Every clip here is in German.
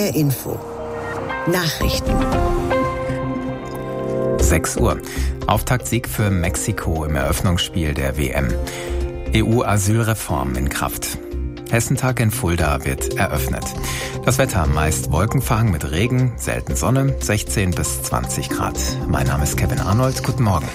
HR Info. Nachrichten. 6 Uhr. Auftaktsieg für Mexiko im Eröffnungsspiel der WM. EU-Asylreform in Kraft. Hessentag in Fulda wird eröffnet. Das Wetter meist wolkenverhangen mit Regen, selten Sonne, 16 bis 20 Grad. Mein Name ist Kevin Arnold. Guten Morgen.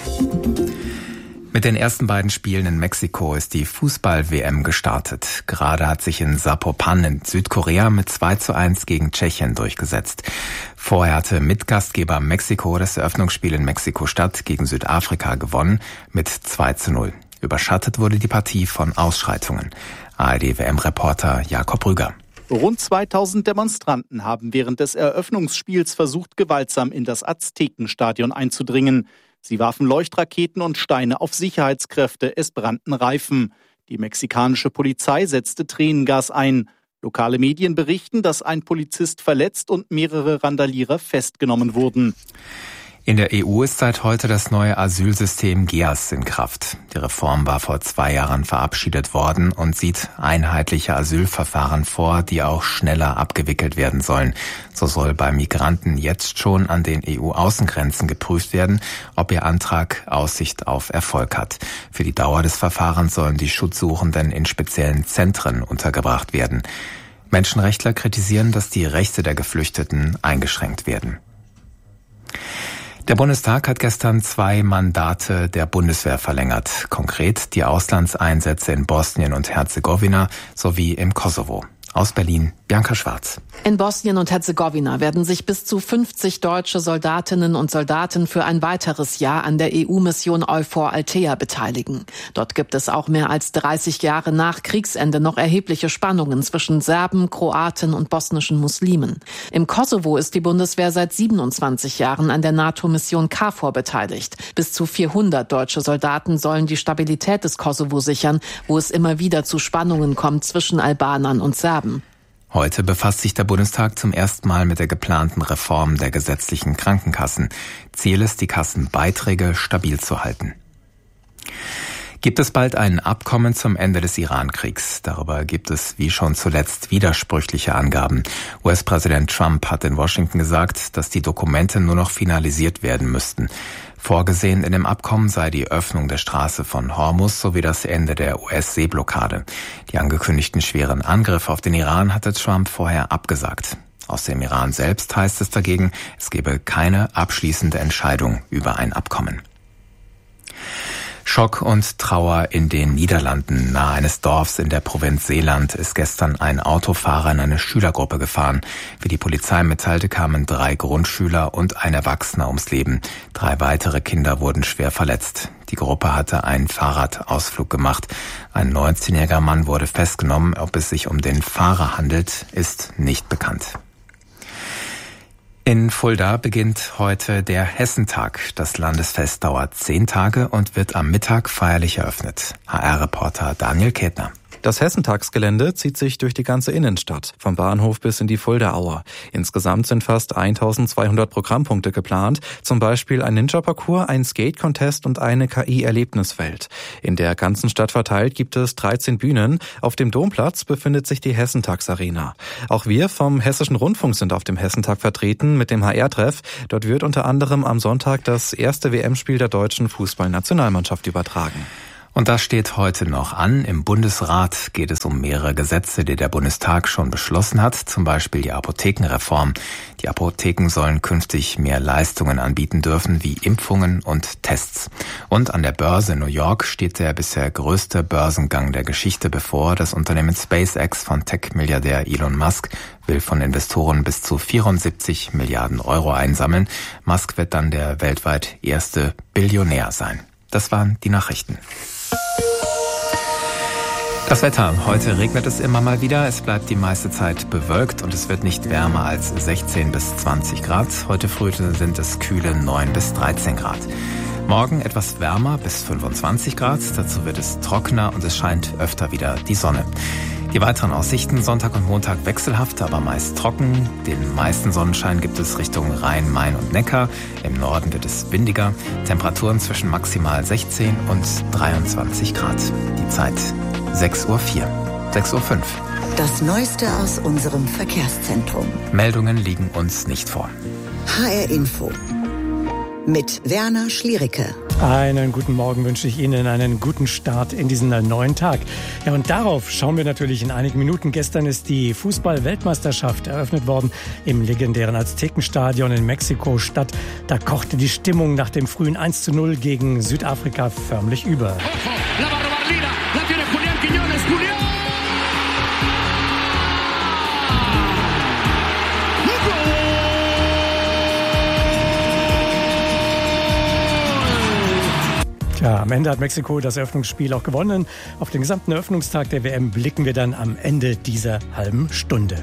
Mit den ersten beiden Spielen in Mexiko ist die Fußball-WM gestartet. Gerade hat sich in Zapopan in Südkorea mit 2:1 gegen Tschechien durchgesetzt. Vorher hatte Mitgastgeber Mexiko das Eröffnungsspiel in Mexiko-Stadt gegen Südafrika gewonnen mit 2:0. Überschattet wurde die Partie von Ausschreitungen. ARD-WM-Reporter Jakob Rüger. Rund 2000 Demonstranten haben während des Eröffnungsspiels versucht, gewaltsam in das Aztekenstadion einzudringen. Sie warfen Leuchtraketen und Steine auf Sicherheitskräfte, es brannten Reifen. Die mexikanische Polizei setzte Tränengas ein. Lokale Medien berichten, dass ein Polizist verletzt und mehrere Randalierer festgenommen wurden. In der EU ist seit heute das neue Asylsystem GEAS in Kraft. Die Reform war vor 2 Jahren verabschiedet worden und sieht einheitliche Asylverfahren vor, die auch schneller abgewickelt werden sollen. So soll bei Migranten jetzt schon an den EU-Außengrenzen geprüft werden, ob ihr Antrag Aussicht auf Erfolg hat. Für die Dauer des Verfahrens sollen die Schutzsuchenden in speziellen Zentren untergebracht werden. Menschenrechtler kritisieren, dass die Rechte der Geflüchteten eingeschränkt werden. Der Bundestag hat gestern 2 Mandate der Bundeswehr verlängert. Konkret die Auslandseinsätze in Bosnien und Herzegowina sowie im Kosovo. Aus Berlin, Bianca Schwarz. In Bosnien und Herzegowina werden sich bis zu 50 deutsche Soldatinnen und Soldaten für ein weiteres Jahr an der EU-Mission EUFOR Althea beteiligen. Dort gibt es auch mehr als 30 Jahre nach Kriegsende noch erhebliche Spannungen zwischen Serben, Kroaten und bosnischen Muslimen. Im Kosovo ist die Bundeswehr seit 27 Jahren an der NATO-Mission KFOR beteiligt. Bis zu 400 deutsche Soldaten sollen die Stabilität des Kosovo sichern, wo es immer wieder zu Spannungen kommt zwischen Albanern und Serben. Heute befasst sich der Bundestag zum ersten Mal mit der geplanten Reform der gesetzlichen Krankenkassen. Ziel ist, die Kassenbeiträge stabil zu halten. Gibt es bald ein Abkommen zum Ende des Iran-Kriegs? Darüber gibt es wie schon zuletzt widersprüchliche Angaben. US-Präsident Trump hat in Washington gesagt, dass die Dokumente nur noch finalisiert werden müssten. Vorgesehen in dem Abkommen sei die Öffnung der Straße von Hormuz sowie das Ende der US-Seeblockade. Die angekündigten schweren Angriffe auf den Iran hatte Trump vorher abgesagt. Aus dem Iran selbst heißt es dagegen, es gebe keine abschließende Entscheidung über ein Abkommen. Schock und Trauer in den Niederlanden. Nahe eines Dorfs in der Provinz Seeland ist gestern ein Autofahrer in eine Schülergruppe gefahren. Wie die Polizei mitteilte, kamen 3 Grundschüler und ein Erwachsener ums Leben. 3 weitere Kinder wurden schwer verletzt. Die Gruppe hatte einen Fahrradausflug gemacht. Ein 19-jähriger Mann wurde festgenommen. Ob es sich um den Fahrer handelt, ist nicht bekannt. In Fulda beginnt heute der Hessentag. Das Landesfest dauert 10 Tage und wird am Mittag feierlich eröffnet. HR-Reporter Daniel Ketner. Das Hessentagsgelände zieht sich durch die ganze Innenstadt, vom Bahnhof bis in die Fuldaauer. Insgesamt sind fast 1200 Programmpunkte geplant, zum Beispiel ein Ninja-Parcours, ein Skate-Contest und eine KI-Erlebniswelt. In der ganzen Stadt verteilt gibt es 13 Bühnen. Auf dem Domplatz befindet sich die Hessentagsarena. Auch wir vom Hessischen Rundfunk sind auf dem Hessentag vertreten mit dem HR-Treff. Dort wird unter anderem am Sonntag das erste WM-Spiel der deutschen Fußballnationalmannschaft übertragen. Und das steht heute noch an. Im Bundesrat geht es um mehrere Gesetze, die der Bundestag schon beschlossen hat, zum Beispiel die Apothekenreform. Die Apotheken sollen künftig mehr Leistungen anbieten dürfen, wie Impfungen und Tests. Und an der Börse in New York steht der bisher größte Börsengang der Geschichte bevor. Das Unternehmen SpaceX von Tech-Milliardär Elon Musk will von Investoren bis zu 74 Milliarden Euro einsammeln. Musk wird dann der weltweit erste Billionär sein. Das waren die Nachrichten. Das Wetter. Heute regnet es immer mal wieder. Es bleibt die meiste Zeit bewölkt und es wird nicht wärmer als 16 bis 20 Grad. Heute früh sind es kühle 9 bis 13 Grad. Morgen etwas wärmer bis 25 Grad. Dazu wird es trockener und es scheint öfter wieder die Sonne. Die weiteren Aussichten: Sonntag und Montag wechselhaft, aber meist trocken. Den meisten Sonnenschein gibt es Richtung Rhein, Main und Neckar. Im Norden wird es windiger. Temperaturen zwischen maximal 16 und 23 Grad. Die Zeit 6:04 Uhr. 6:05 Uhr. Das Neueste aus unserem Verkehrszentrum. Meldungen liegen uns nicht vor. HR Info mit Werner Schliericke. Einen guten Morgen wünsche ich Ihnen, einen guten Start in diesen neuen Tag. Ja, und darauf schauen wir natürlich in einigen Minuten. Gestern ist die Fußball-Weltmeisterschaft eröffnet worden im legendären Aztekenstadion in Mexiko-Stadt. Da kochte die Stimmung nach dem frühen 1:0 gegen Südafrika förmlich über. Ja, am Ende hat Mexiko das Eröffnungsspiel auch gewonnen. Auf den gesamten Eröffnungstag der WM blicken wir dann am Ende dieser halben Stunde.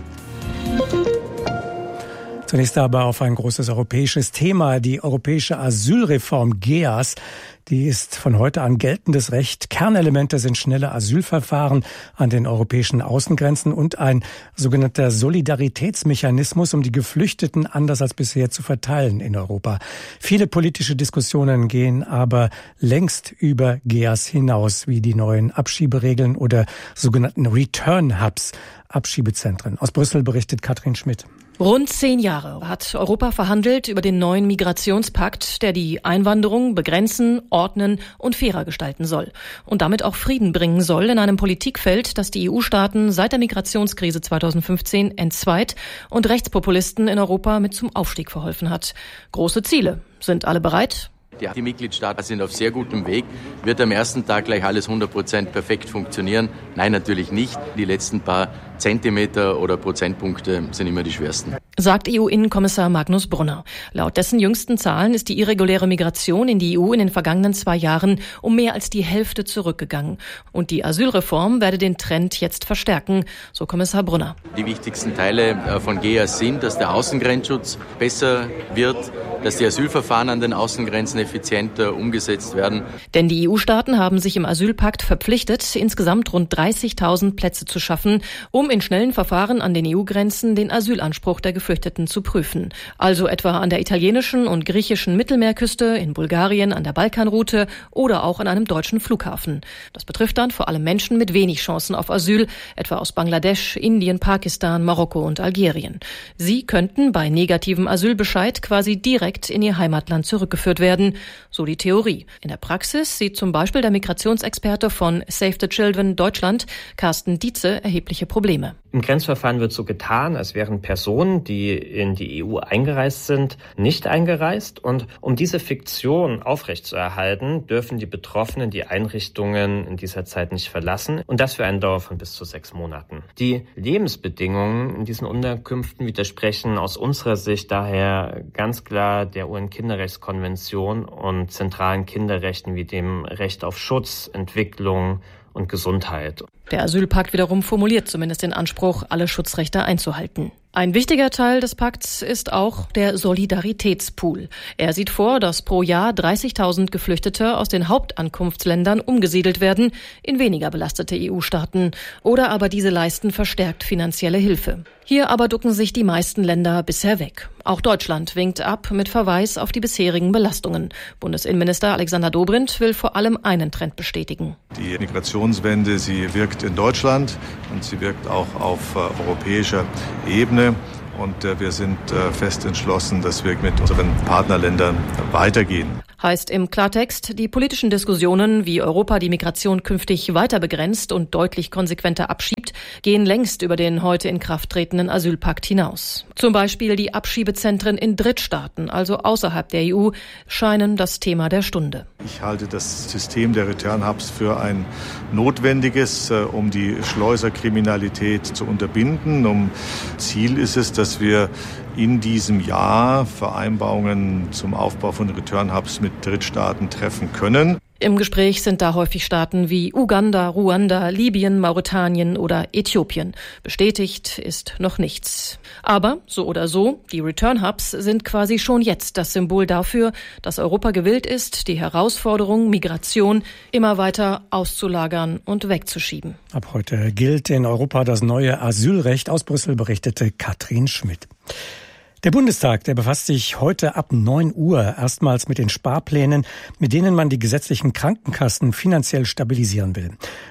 Zunächst aber auf ein großes europäisches Thema, die europäische Asylreform GEAS. Die ist von heute an geltendes Recht. Kernelemente sind schnelle Asylverfahren an den europäischen Außengrenzen und ein sogenannter Solidaritätsmechanismus, um die Geflüchteten anders als bisher zu verteilen in Europa. Viele politische Diskussionen gehen aber längst über GEAS hinaus, wie die neuen Abschieberegeln oder sogenannten Return Hubs, Abschiebezentren. Aus Brüssel berichtet Katrin Schmidt. Rund 10 Jahre hat Europa verhandelt über den neuen Migrationspakt, der die Einwanderung begrenzen, ordnen und fairer gestalten soll. Und damit auch Frieden bringen soll in einem Politikfeld, das die EU-Staaten seit der Migrationskrise 2015 entzweit und Rechtspopulisten in Europa mit zum Aufstieg verholfen hat. Große Ziele. Sind alle bereit? Die Mitgliedstaaten sind auf sehr gutem Weg. Wird am ersten Tag gleich alles 100% perfekt funktionieren? Nein, natürlich nicht. Die letzten paar Zentimeter oder Prozentpunkte sind immer die schwersten. Sagt EU-Innenkommissar Magnus Brunner. Laut dessen jüngsten Zahlen ist die irreguläre Migration in die EU in den vergangenen 2 Jahren um mehr als die Hälfte zurückgegangen. Und die Asylreform werde den Trend jetzt verstärken, so Kommissar Brunner. Die wichtigsten Teile von GEAS sind, dass der Außengrenzschutz besser wird, dass die Asylverfahren an den Außengrenzen effizienter umgesetzt werden. Denn die EU-Staaten haben sich im Asylpakt verpflichtet, insgesamt rund 30.000 Plätze zu schaffen, um in schnellen Verfahren an den EU-Grenzen den Asylanspruch der Geflüchteten zu prüfen. Also etwa an der italienischen und griechischen Mittelmeerküste, in Bulgarien, an der Balkanroute oder auch an einem deutschen Flughafen. Das betrifft dann vor allem Menschen mit wenig Chancen auf Asyl, etwa aus Bangladesch, Indien, Pakistan, Marokko und Algerien. Sie könnten bei negativem Asylbescheid quasi direkt in ihr Heimatland zurückgeführt werden, so die Theorie. In der Praxis sieht zum Beispiel der Migrationsexperte von Save the Children Deutschland, Carsten Dietze, erhebliche Probleme. Im Grenzverfahren wird so getan, als wären Personen, die in die EU eingereist sind, nicht eingereist. Und um diese Fiktion aufrechtzuerhalten, dürfen die Betroffenen die Einrichtungen in dieser Zeit nicht verlassen. Und das für eine Dauer von bis zu 6 Monaten. Die Lebensbedingungen in diesen Unterkünften widersprechen aus unserer Sicht daher ganz klar der UN-Kinderrechtskonvention und zentralen Kinderrechten wie dem Recht auf Schutz, Entwicklung und Gesundheit. Der Asylpakt wiederum formuliert zumindest den Anspruch, alle Schutzrechte einzuhalten. Ein wichtiger Teil des Pakts ist auch der Solidaritätspool. Er sieht vor, dass pro Jahr 30.000 Geflüchtete aus den Hauptankunftsländern umgesiedelt werden in weniger belastete EU-Staaten. Oder aber diese leisten verstärkt finanzielle Hilfe. Hier aber ducken sich die meisten Länder bisher weg. Auch Deutschland winkt ab mit Verweis auf die bisherigen Belastungen. Bundesinnenminister Alexander Dobrindt will vor allem einen Trend bestätigen. Die Migrationswende, sie wirkt in Deutschland und sie wirkt auch auf europäischer Ebene. Und wir sind fest entschlossen, dass wir mit unseren Partnerländern weitergehen. Heißt im Klartext, die politischen Diskussionen, wie Europa die Migration künftig weiter begrenzt und deutlich konsequenter abschiebt, gehen längst über den heute in Kraft tretenden Asylpakt hinaus. Zum Beispiel die Abschiebezentren in Drittstaaten, also außerhalb der EU, scheinen das Thema der Stunde. Ich halte das System der Return Hubs für ein notwendiges, um die Schleuserkriminalität zu unterbinden. Ziel ist es, dass wir in diesem Jahr Vereinbarungen zum Aufbau von Return Hubs mit Drittstaaten treffen können. Im Gespräch sind da häufig Staaten wie Uganda, Ruanda, Libyen, Mauretanien oder Äthiopien. Bestätigt ist noch nichts. Aber so oder so, die Return Hubs sind quasi schon jetzt das Symbol dafür, dass Europa gewillt ist, die Herausforderung Migration immer weiter auszulagern und wegzuschieben. Ab heute gilt in Europa das neue Asylrecht. Aus Brüssel berichtete Katrin Schmidt. Der Bundestag, der befasst sich heute ab 9 Uhr erstmals mit den Sparplänen, mit denen man die gesetzlichen Krankenkassen finanziell stabilisieren will.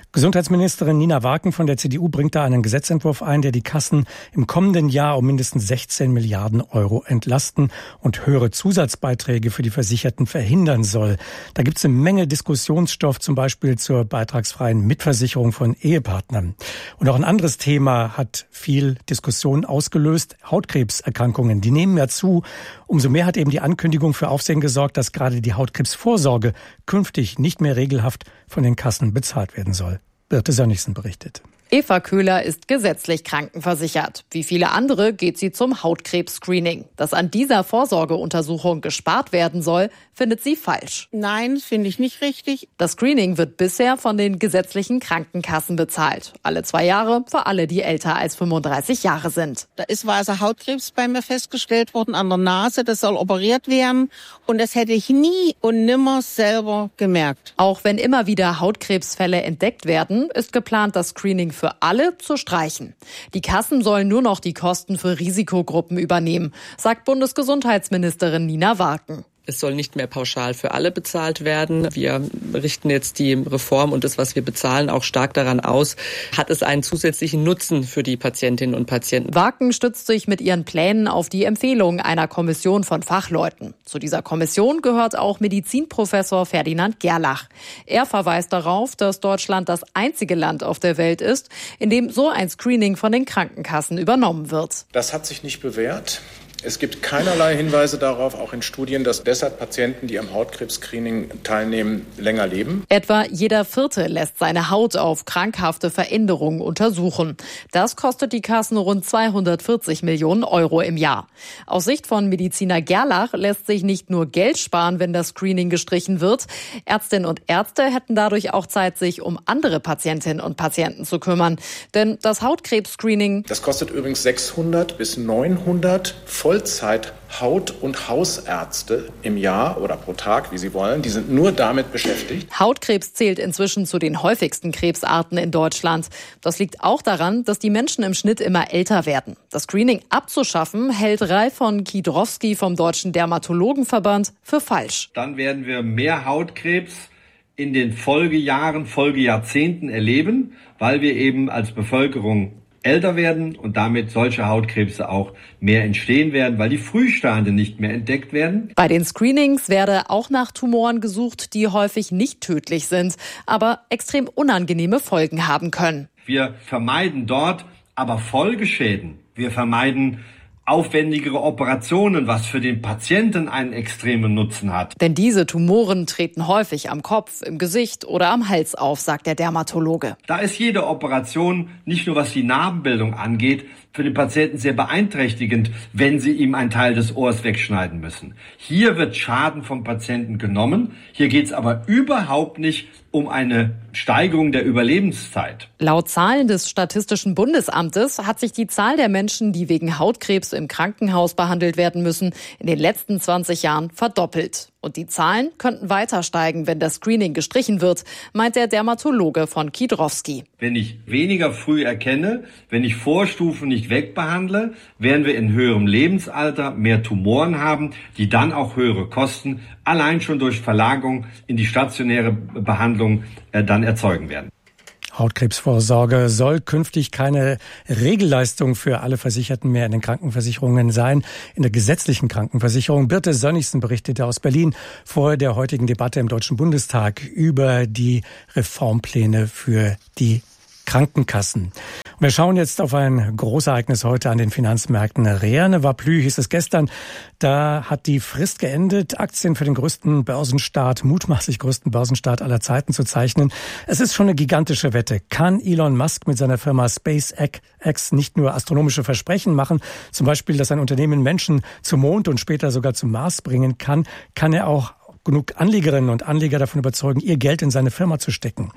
Gesundheitsministerin Nina Warken von der CDU bringt da einen Gesetzentwurf ein, der die Kassen im kommenden Jahr um mindestens 16 Milliarden Euro entlasten und höhere Zusatzbeiträge für die Versicherten verhindern soll. Da gibt es eine Menge Diskussionsstoff, zum Beispiel zur beitragsfreien Mitversicherung von Ehepartnern. Und auch ein anderes Thema hat viel Diskussion ausgelöst: Hautkrebserkrankungen. Die nehmen ja zu. Umso mehr hat eben die Ankündigung für Aufsehen gesorgt, dass gerade die Hautkrebsvorsorge künftig nicht mehr regelhaft von den Kassen bezahlt werden soll. Birte Sönnigsen berichtet. Eva Köhler ist gesetzlich krankenversichert. Wie viele andere geht sie zum Hautkrebs-Screening. Dass an dieser Vorsorgeuntersuchung gespart werden soll, findet sie falsch. Nein, finde ich nicht richtig. Das Screening wird bisher von den gesetzlichen Krankenkassen bezahlt. Alle 2 Jahre für alle, die älter als 35 Jahre sind. Da ist weißer Hautkrebs bei mir festgestellt worden an der Nase. Das soll operiert werden. Und das hätte ich nie und nimmer selber gemerkt. Auch wenn immer wieder Hautkrebsfälle entdeckt werden, ist geplant, das Screening für alle zu streichen. Die Kassen sollen nur noch die Kosten für Risikogruppen übernehmen, sagt Bundesgesundheitsministerin Nina Warken. Es soll nicht mehr pauschal für alle bezahlt werden. Wir richten jetzt die Reform und das, was wir bezahlen, auch stark daran aus. Hat es einen zusätzlichen Nutzen für die Patientinnen und Patienten? Warken stützt sich mit ihren Plänen auf die Empfehlungen einer Kommission von Fachleuten. Zu dieser Kommission gehört auch Medizinprofessor Ferdinand Gerlach. Er verweist darauf, dass Deutschland das einzige Land auf der Welt ist, in dem so ein Screening von den Krankenkassen übernommen wird. Das hat sich nicht bewährt. Es gibt keinerlei Hinweise darauf, auch in Studien, dass deshalb Patienten, die am Hautkrebs-Screening teilnehmen, länger leben. Etwa jeder Vierte lässt seine Haut auf krankhafte Veränderungen untersuchen. Das kostet die Kassen rund 240 Millionen Euro im Jahr. Aus Sicht von Mediziner Gerlach lässt sich nicht nur Geld sparen, wenn das Screening gestrichen wird. Ärztinnen und Ärzte hätten dadurch auch Zeit, sich um andere Patientinnen und Patienten zu kümmern. Denn das Hautkrebs-Screening... Das kostet übrigens 600 bis 900 Vollzeit-Haut- und Hausärzte im Jahr oder pro Tag, wie Sie wollen. Die sind nur damit beschäftigt. Krebs zählt inzwischen zu den häufigsten Krebsarten in Deutschland. Das liegt auch daran, dass die Menschen im Schnitt immer älter werden. Das Screening abzuschaffen, hält Ralf von Kidrowski vom Deutschen Dermatologenverband für falsch. Dann werden wir mehr Hautkrebs in den Folgejahren, Folgejahrzehnten erleben, weil wir eben als Bevölkerung älter werden und damit solche Hautkrebse auch mehr entstehen werden, weil die Frühstadien nicht mehr entdeckt werden. Bei den Screenings werde auch nach Tumoren gesucht, die häufig nicht tödlich sind, aber extrem unangenehme Folgen haben können. Wir vermeiden dort aber Folgeschäden. Wir vermeiden aufwendigere Operationen, was für den Patienten einen extremen Nutzen hat. Denn diese Tumoren treten häufig am Kopf, im Gesicht oder am Hals auf, sagt der Dermatologe. Da ist jede Operation, nicht nur was die Narbenbildung angeht, für den Patienten sehr beeinträchtigend, wenn sie ihm einen Teil des Ohrs wegschneiden müssen. Hier wird Schaden vom Patienten genommen. Hier geht es aber überhaupt nicht um eine Steigerung der Überlebenszeit. Laut Zahlen des Statistischen Bundesamtes hat sich die Zahl der Menschen, die wegen Hautkrebs im Krankenhaus behandelt werden müssen, in den letzten 20 Jahren verdoppelt. Und die Zahlen könnten weiter steigen, wenn das Screening gestrichen wird, meint der Dermatologe von Kidrowski. Wenn ich weniger früh erkenne, wenn ich Vorstufen nicht wegbehandle, werden wir in höherem Lebensalter mehr Tumoren haben, die dann auch höhere Kosten allein schon durch Verlagerung in die stationäre Behandlung dann erzeugen werden. Hautkrebsvorsorge soll künftig keine Regelleistung für alle Versicherten mehr in den Krankenversicherungen sein, in der gesetzlichen Krankenversicherung. Birte Sönnigsen berichtete aus Berlin vor der heutigen Debatte im Deutschen Bundestag über die Reformpläne für die Krankenkassen. Wir schauen jetzt auf ein Großereignis heute an den Finanzmärkten. Rien ne va plus, hieß es gestern. Da hat die Frist geendet, Aktien für den größten Börsenstart, mutmaßlich größten Börsenstart aller Zeiten zu zeichnen. Es ist schon eine gigantische Wette. Kann Elon Musk mit seiner Firma SpaceX nicht nur astronomische Versprechen machen, zum Beispiel, dass ein Unternehmen Menschen zum Mond und später sogar zum Mars bringen kann, kann er auch genug Anlegerinnen und Anleger davon überzeugen, ihr Geld in seine Firma zu stecken.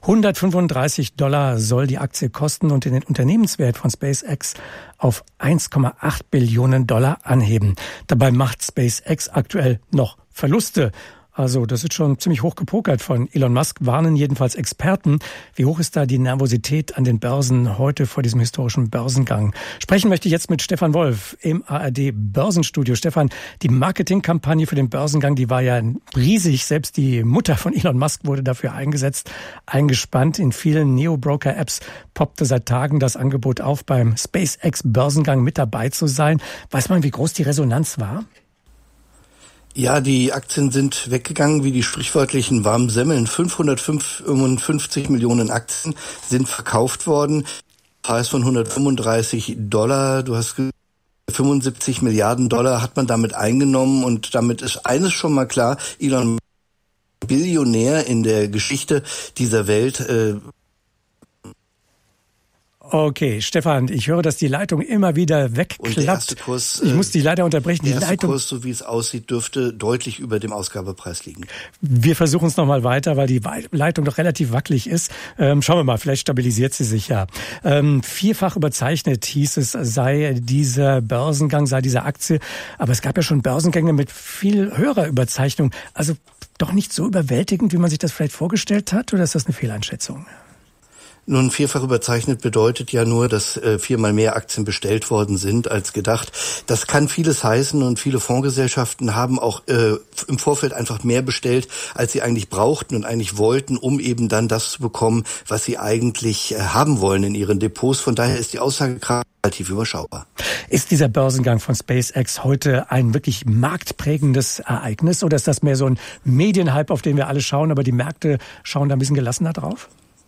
$135 soll die Aktie kosten und den Unternehmenswert von SpaceX auf $1,8 Billionen anheben. Dabei macht SpaceX aktuell noch Verluste. Also das ist schon ziemlich hoch gepokert von Elon Musk, warnen jedenfalls Experten. Wie hoch ist da die Nervosität an den Börsen heute vor diesem historischen Börsengang? Sprechen möchte ich jetzt mit Stefan Wolf im ARD Börsenstudio. Stefan, die Marketingkampagne für den Börsengang, die war ja riesig. Selbst die Mutter von Elon Musk wurde dafür eingespannt. In vielen Neo-Broker-Apps poppte seit Tagen das Angebot auf, beim SpaceX-Börsengang mit dabei zu sein. Weiß man, wie groß die Resonanz war? Ja, die Aktien sind weggegangen wie die sprichwörtlichen warmen Semmeln. 555 Millionen Aktien sind verkauft worden. Preis von $135. Du hast 75 Milliarden Dollar hat man damit eingenommen und damit ist eines schon mal klar, Elon Musk, Billionär in der Geschichte dieser Welt. Okay, Stefan, ich höre, dass die Leitung immer wieder wegklappt. Ich muss die leider unterbrechen. Der erste Kurs, so wie es aussieht, dürfte deutlich über dem Ausgabepreis liegen. Wir versuchen es nochmal weiter, weil die Leitung doch relativ wackelig ist. Schauen wir mal, vielleicht stabilisiert sie sich ja. Vierfach überzeichnet hieß es, sei dieser Börsengang, sei diese Aktie. Aber es gab ja schon Börsengänge mit viel höherer Überzeichnung. Also doch nicht so überwältigend, wie man sich das vielleicht vorgestellt hat? Oder ist das eine Fehleinschätzung? Nun, vierfach überzeichnet bedeutet ja nur, dass viermal mehr Aktien bestellt worden sind als gedacht. Das kann vieles heißen und viele Fondsgesellschaften haben auch im Vorfeld einfach mehr bestellt, als sie eigentlich brauchten und eigentlich wollten, um eben dann das zu bekommen, was sie eigentlich haben wollen in ihren Depots. Von daher ist die Aussagekraft relativ überschaubar. Ist dieser Börsengang von SpaceX heute ein wirklich marktprägendes Ereignis oder ist das mehr so ein Medienhype, auf den wir alle schauen, aber die Märkte schauen da ein bisschen gelassener drauf?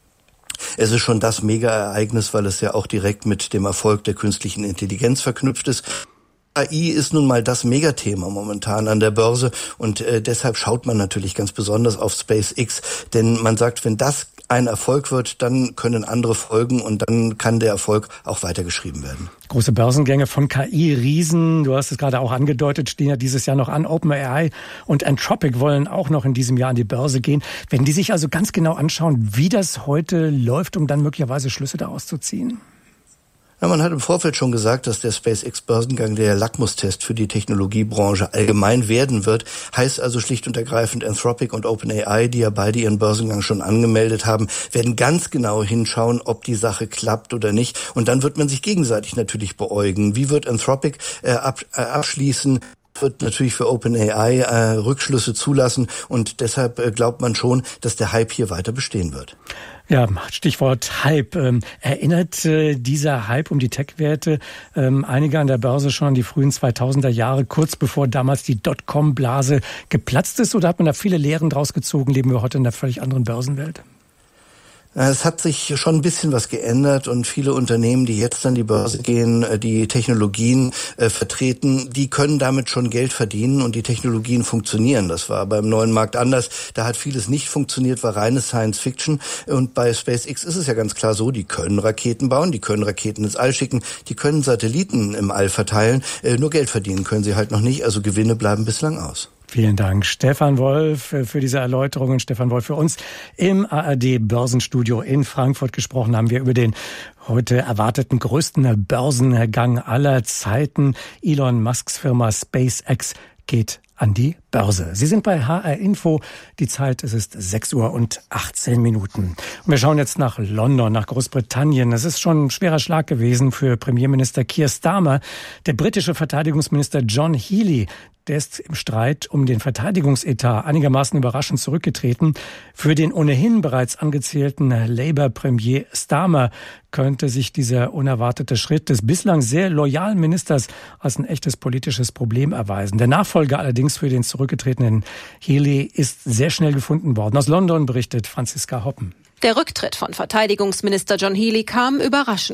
Es ist schon das Mega-Ereignis, weil es ja auch direkt mit dem Erfolg der künstlichen Intelligenz verknüpft ist. AI ist nun mal das Megathema momentan an der Börse und deshalb schaut man natürlich ganz besonders auf SpaceX, denn man sagt, wenn das ein Erfolg wird, dann können andere folgen und dann kann der Erfolg auch weitergeschrieben werden. Große Börsengänge von KI-Riesen, du hast es gerade auch angedeutet, stehen ja dieses Jahr noch an. OpenAI und Anthropic wollen auch noch in diesem Jahr an die Börse gehen. Wenn die sich also ganz genau anschauen, wie das heute läuft, um dann möglicherweise Schlüsse daraus zu ziehen? Ja, man hat im Vorfeld schon gesagt, dass der SpaceX-Börsengang der Lackmustest für die Technologiebranche allgemein werden wird. Heißt also schlicht und ergreifend, Anthropic und OpenAI, die ja beide ihren Börsengang schon angemeldet haben, werden ganz genau hinschauen, ob die Sache klappt oder nicht. Und dann wird man sich gegenseitig natürlich beäugen. Wie wird Anthropic abschließen? Wird natürlich für OpenAI Rückschlüsse zulassen und deshalb glaubt man schon, dass der Hype hier weiter bestehen wird. Ja, Stichwort Hype. Erinnert dieser Hype um die Tech-Werte einige an der Börse schon an die frühen 2000er Jahre, kurz bevor damals die Dotcom-Blase geplatzt ist? Oder hat man da viele Lehren draus gezogen? Leben wir heute in einer völlig anderen Börsenwelt? Es hat sich schon ein bisschen was geändert und viele Unternehmen, die jetzt an die Börse gehen, die Technologien vertreten, die können damit schon Geld verdienen und die Technologien funktionieren. Das war beim neuen Markt anders. Da hat vieles nicht funktioniert, war reine Science Fiction. Und bei SpaceX ist es ja ganz klar so, die können Raketen bauen, die können Raketen ins All schicken, die können Satelliten im All verteilen. Nur Geld verdienen können sie halt noch nicht, also Gewinne bleiben bislang aus. Vielen Dank, Stefan Wolf, für diese Erläuterungen. Stefan Wolf für uns im ARD Börsenstudio in Frankfurt gesprochen haben wir über den heute erwarteten größten Börsengang aller Zeiten. Elon Musks Firma SpaceX geht an die Börse. Sie sind bei HR Info. Die Zeit, es ist 6:18 Uhr. Und wir schauen jetzt nach London, nach Großbritannien. Es ist schon ein schwerer Schlag gewesen für Premierminister Keir Starmer. Der britische Verteidigungsminister John Healey, der ist im Streit um den Verteidigungsetat einigermaßen überraschend zurückgetreten. Für den ohnehin bereits angezählten Labour-Premier Starmer könnte sich dieser unerwartete Schritt des bislang sehr loyalen Ministers als ein echtes politisches Problem erweisen. Der Nachfolger allerdings für den zurückgetretenen Healey ist sehr schnell gefunden worden. Aus London berichtet Franziska Hoppen. Der Rücktritt von Verteidigungsminister John Healey kam überraschend.